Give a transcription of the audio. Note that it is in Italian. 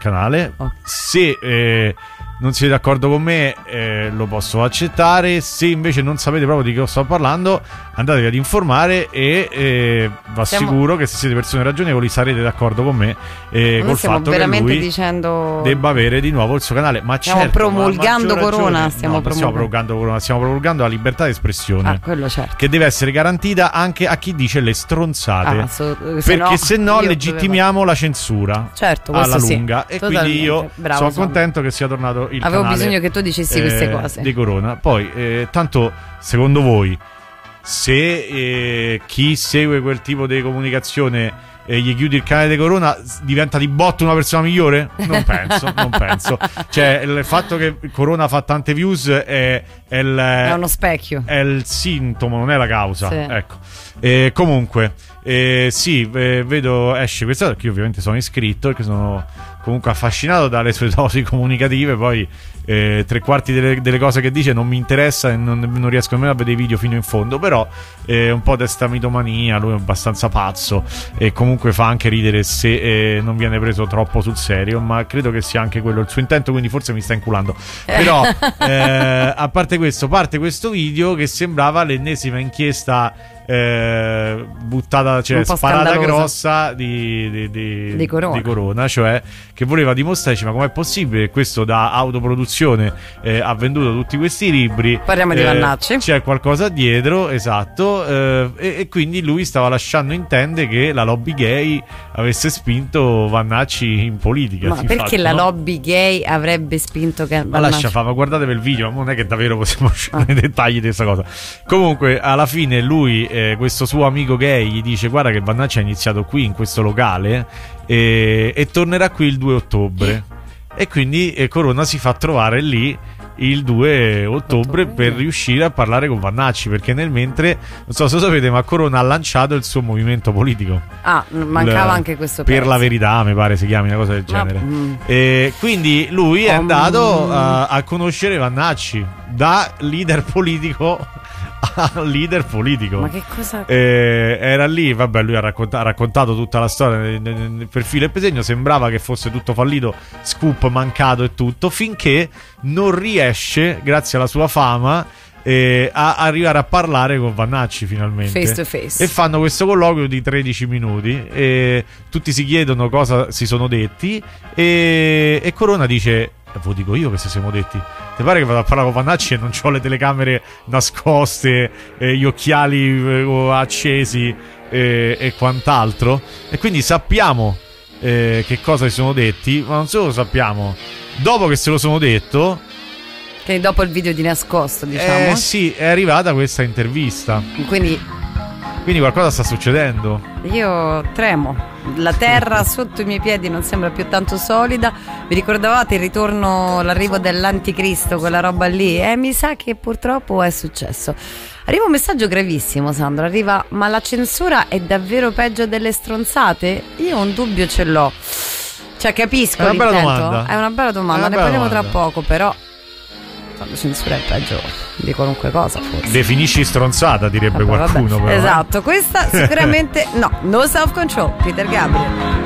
canale. Se non siete d'accordo con me, lo posso accettare. Se invece non sapete proprio di che sto parlando, andatevi ad informare e vi assicuro che se siete persone ragionevoli sarete d'accordo con me col fatto che lui debba avere di nuovo il suo canale. Ma stiamo promulgando Corona. Stiamo promulgando Corona, stiamo promulgando la libertà di espressione, quello certo, che deve essere garantita anche a chi dice le stronzate, perché se no legittimiamo la censura, certo, alla lunga. Sì, e quindi io sono contento che sia tornato il avevo canale bisogno che tu dicessi queste cose di Corona. Poi tanto secondo voi, se chi segue quel tipo di comunicazione gli chiudi il canale di Corona, diventa di botto una persona migliore? Non penso. Cioè, il fatto che Corona fa tante views è uno specchio, è il sintomo, non è la causa. Sì. Ecco. Comunque sì, vedo esce questa, che io ovviamente sono iscritto perché sono comunque affascinato dalle sue dosi comunicative. Poi tre quarti delle cose che dice non mi interessa e non riesco nemmeno a vedere i video fino in fondo, però un po' testa mitomania, lui è abbastanza pazzo e comunque fa anche ridere se non viene preso troppo sul serio, ma credo che sia anche quello il suo intento, quindi forse mi sta inculando. Però a parte questo, parte questo video che sembrava l'ennesima inchiesta buttata, cioè sparata grossa di Corona, cioè che voleva dimostrarci ma com'è possibile che questo da autoproduzione ha venduto tutti questi libri. Parliamo di Vannacci, c'è qualcosa dietro, esatto, e quindi lui stava lasciando intendere che la lobby gay avesse spinto Vannacci in politica. Ma perché la lobby gay avrebbe spinto Vannacci? Ma lascia fare, ma guardatevi il video, non è che davvero possiamo uscire nei dettagli di questa cosa. Comunque alla fine lui, questo suo amico gay, gli dice: guarda che Vannacci ha iniziato qui in questo locale e tornerà qui il 2 ottobre. E quindi Corona si fa trovare lì il 2 ottobre per riuscire a parlare con Vannacci, perché nel mentre, non so se lo sapete, ma Corona ha lanciato il suo movimento politico. Mancava anche questo per pezzo. la verità, mi pare si chiami, una cosa del genere. E quindi lui è andato a conoscere Vannacci da leader politico a leader politico. Ma che cosa? Era lì, vabbè, lui ha raccontato tutta la storia per filo e per segno. Sembrava che fosse tutto fallito, scoop mancato e tutto, finché non riesce, grazie alla sua fama, a arrivare a parlare con Vannacci finalmente, face to face, e fanno questo colloquio di 13 minuti e tutti si chiedono cosa si sono detti e Corona dice: ve dico io che se siamo detti. Ti pare che vado a parlare con Vannacci e non ho le telecamere nascoste, gli occhiali accesi e quant'altro? E quindi sappiamo che cosa si sono detti, ma non solo lo sappiamo, dopo che se lo sono detto, che dopo il video di nascosto, diciamo, sì, è arrivata questa intervista. Quindi qualcosa sta succedendo. Io tremo. La terra sotto i miei piedi non sembra più tanto solida. Vi ricordavate il ritorno, l'arrivo dell'anticristo, quella roba lì? Mi sa che purtroppo è successo. Arriva un messaggio gravissimo, Sandro. Arriva: ma la censura è davvero peggio delle stronzate? Io un dubbio ce l'ho. Cioè, capisco l'intento. È una bella domanda. Ne parliamo tra poco, però la censura è peggio di qualunque cosa, forse. Definisci stronzata, direbbe qualcuno. Però, esatto, questa sicuramente no self control. Peter Gabriel.